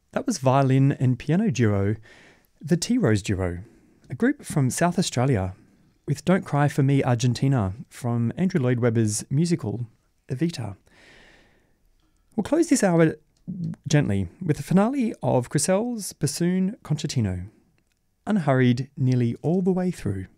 That was violin and piano duo, the Tea Rose Duo, a group from South Australia, with Don't Cry for Me Argentina from Andrew Lloyd Webber's musical Evita. We'll close this hour gently with the finale of Crisel's bassoon concertino, unhurried nearly all the way through.